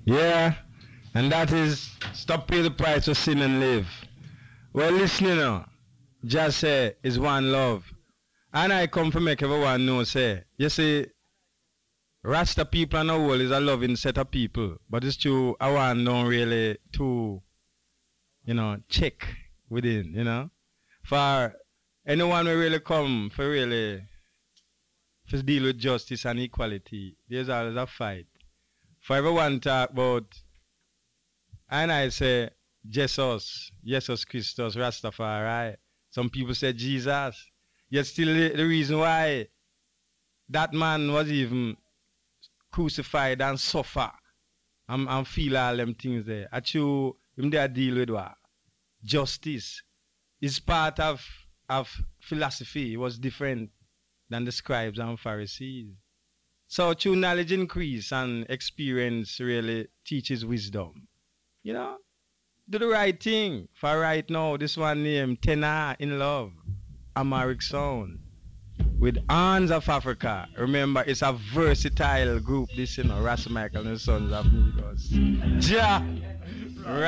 Yeah, and that is stop pay the price for sin and live. Well, listen, just say is one love. And I come to make everyone know, say, you see, Rasta people in the world is a loving set of people. But it's true, I want don't really to, check within, For anyone who really come for really to deal with justice and equality, there's always a fight. For everyone talk about, and I say, Jesus Christus, Rastafari. Some people say Jesus. Yet still the reason why that man was even crucified and suffer and feel all them things there. Actually, him there deal with what? Justice is part of philosophy. It was different than the scribes and Pharisees. So true knowledge increase and experience really teaches wisdom. Do the right thing. For right now, this one named Tenor in Love, Amharic Sound, with Horns of Africa. Remember, it's a versatile group, this, Ras Michael and the Sons of Negroes. Ja!